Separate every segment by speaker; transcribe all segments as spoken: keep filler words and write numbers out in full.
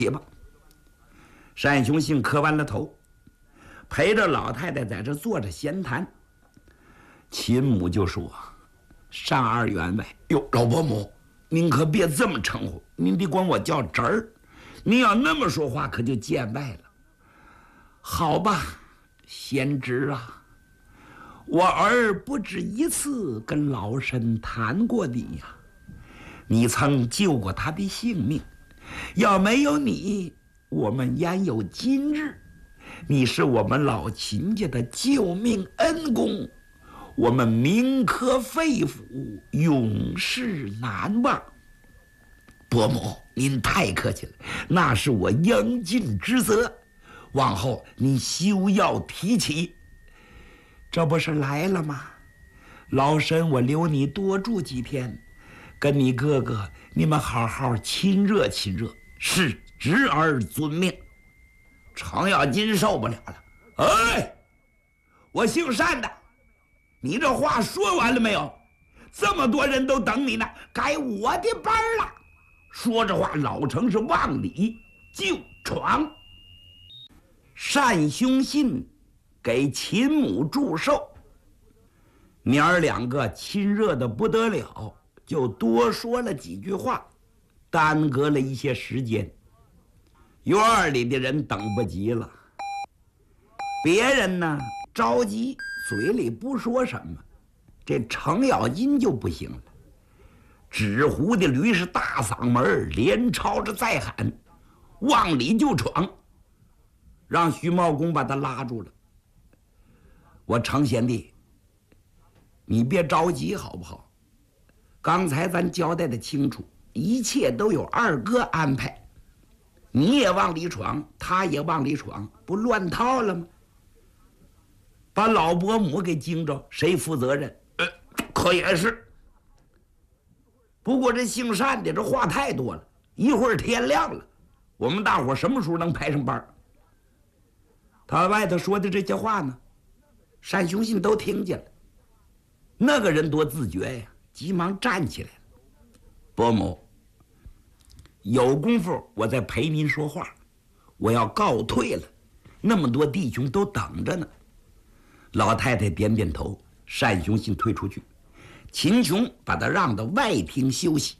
Speaker 1: 去吧。单雄信磕完了头，陪着老太太在这坐着闲谈。秦母就说：“单二员外，哟，老伯母，您可别这么称呼，您得管我叫侄儿。您要那么说话，可就见外了。好吧，贤侄啊，我儿不止一次跟老身谈过你呀，你曾救过他的性命，要没有你，我们焉有今日？你是我们老秦家的救命恩公，我们铭刻肺腑，永世难忘。伯母，您太客气了，那是我应尽之责，往后您休要提起。这不是来了吗？老身我留你多住几天，跟你哥哥你们好好亲热亲热，是侄儿遵命。程咬金受不了了，哎，我姓单的，你这话说完了没有？这么多人都等你呢，该我的班了。说着话，老程是往里就闯。单雄信给秦母祝寿，娘儿两个亲热的不得了，就多说了几句话，耽搁了一些时间。院里的人等不及了，别人呢着急，嘴里不说什么，这程咬金就不行了，纸糊的驴是大嗓门连吵着再喊，往里就闯，让徐茂公把他拉住了。我程贤弟，你别着急好不好？刚才咱交代的清楚，一切都有二哥安排，你也往里闯，他也往里闯，不乱套了吗？把老伯母给惊着，谁负责任？呃，可也是。不过这姓单的这话太多了，一会儿天亮了，我们大伙什么时候能排上班？他外头说的这些话呢，单雄信都听见了。那个人多自觉呀，急忙站起来了。伯母，有功夫我再陪您说话，我要告退了，那么多弟兄都等着呢。老太太点点头，单雄信退出去，秦琼把他让到外厅休息。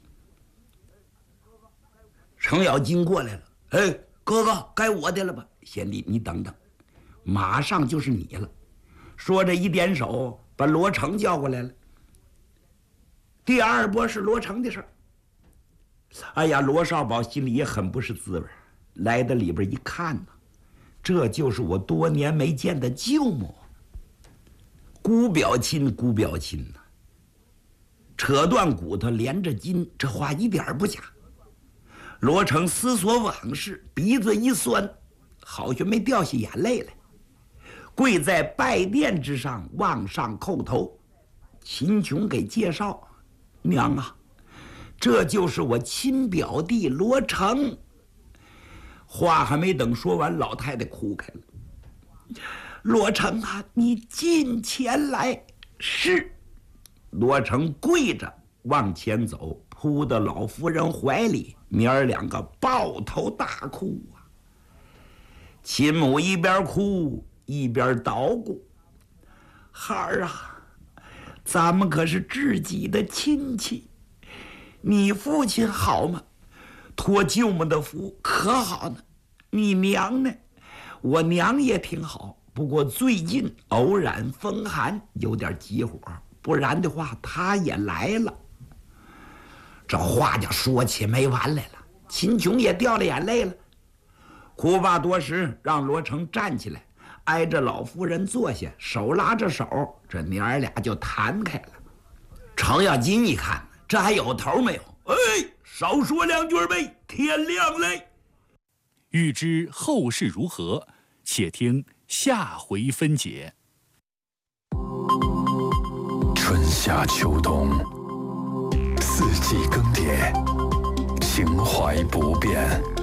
Speaker 1: 程咬金过来了，哎，哥哥，该我的了吧？贤弟，你等等，马上就是你了。说着一点手，把罗成叫过来了。第二波是罗成的事儿。哎呀，罗少保心里也很不是滋味，来到里边一看呢，这就是我多年没见的舅母。姑表亲，姑表亲呐、啊，扯断骨头连着筋，这话一点不假。罗成思索往事，鼻子一酸，好像没掉下眼泪来，跪在拜殿之上，往上叩头。秦琼给介绍：“娘啊，这就是我亲表弟罗成。”话还没等说完，老太太哭开了。罗成啊，你近前来。是。罗成跪着往前走，扑到老夫人怀里，娘儿两个抱头大哭啊。秦母一边哭一边捣鼓：“孩儿啊，咱们可是知己的亲戚，你父亲好吗？托舅母的福可好呢？你娘呢？我娘也挺好，不过最近偶然风寒，有点急火，不然的话她也来了。”这话就说起没完来了，秦琼也掉了眼泪了。哭罢多时，让罗成站起来，挨着老夫人坐下，手拉着手，这娘儿俩就谈开了。程咬金一看，这还有头没有？哎，少说两句呗，天亮嘞。
Speaker 2: 欲知后事如何，且听下回分解。
Speaker 3: 春夏秋冬，四季更迭，情怀不变。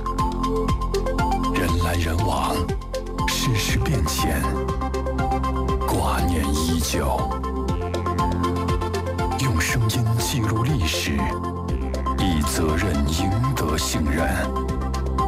Speaker 3: 人来人往，世事变迁，挂念依旧。用声音记录历史，以责任赢得信任。